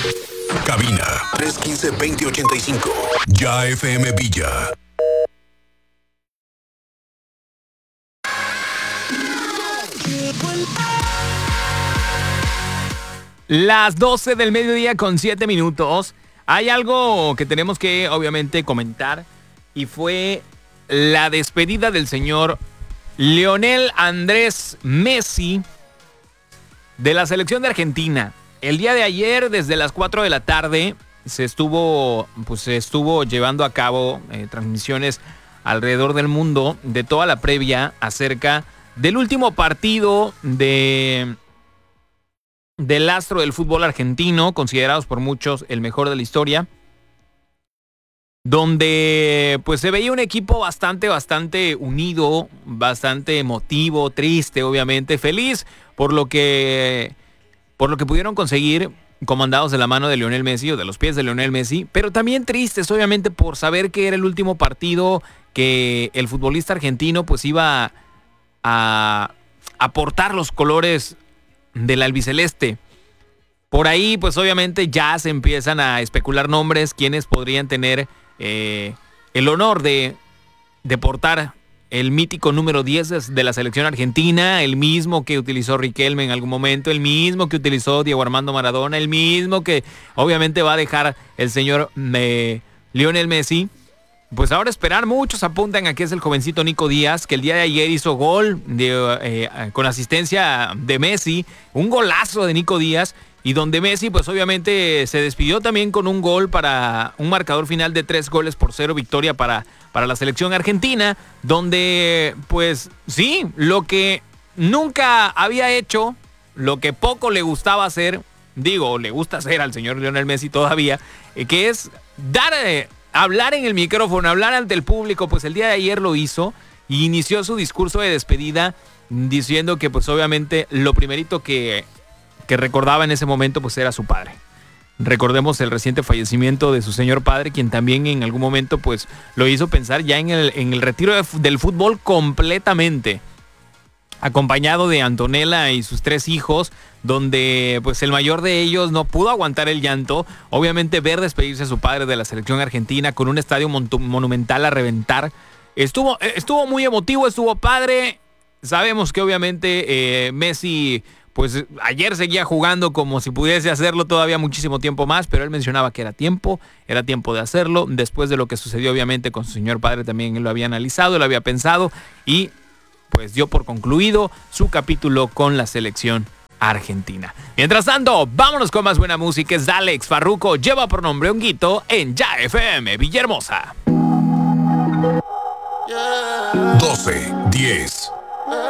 Cabina 315-2085. Ya FM Villa. Las 12 del mediodía con 7 minutos. Hay algo que tenemos que obviamente comentar y fue la despedida del señor Lionel Andrés Messi de la selección de Argentina. El día de ayer, desde las 4 de la tarde, se estuvo llevando a cabo transmisiones alrededor del mundo de toda la previa acerca del último partido del astro del fútbol argentino, considerados por muchos el mejor de la historia, donde pues se veía un equipo bastante unido, bastante emotivo, triste, obviamente, feliz por lo que pudieron conseguir, comandados de la mano de Lionel Messi o de los pies de Lionel Messi, pero también tristes, obviamente, por saber que era el último partido que el futbolista argentino pues iba a aportar los colores del albiceleste. Por ahí, pues obviamente ya se empiezan a especular nombres, quienes podrían tener el honor de portar el mítico número 10 de la selección argentina, el mismo que utilizó Riquelme en algún momento, el mismo que utilizó Diego Armando Maradona, el mismo que obviamente va a dejar el señor Lionel Messi. Pues ahora esperar, muchos apuntan a que es el jovencito Nico Díaz, que el día de ayer hizo gol con asistencia de Messi, un golazo de Nico Díaz, y donde Messi pues obviamente se despidió también con un gol para un marcador final de 3-0 victoria para la selección argentina, donde pues sí, lo que nunca había hecho, lo que poco le gustaba hacer, le gusta hacer al señor Lionel Messi todavía, que es hablar en el micrófono, hablar ante el público. Pues el día de ayer lo hizo y inició su discurso de despedida diciendo que pues obviamente lo primerito que recordaba en ese momento pues era su padre. Recordemos el reciente fallecimiento de su señor padre, quien también en algún momento pues lo hizo pensar ya en el retiro del fútbol completamente, acompañado de Antonella y sus 3 hijos, donde pues el mayor de ellos no pudo aguantar el llanto. Obviamente ver despedirse a su padre de la selección argentina con un estadio monumental a reventar, estuvo muy emotivo, estuvo padre. Sabemos que obviamente Messi pues ayer seguía jugando como si pudiese hacerlo todavía muchísimo tiempo más, pero él mencionaba que era tiempo de hacerlo, después de lo que sucedió obviamente con su señor padre. También él lo había analizado, lo había pensado y pues dio por concluido su capítulo con la selección argentina. Mientras tanto, vámonos con más buena música. Es Alex Farruko, lleva por nombre Honguito en Ya FM Villahermosa. 12:10.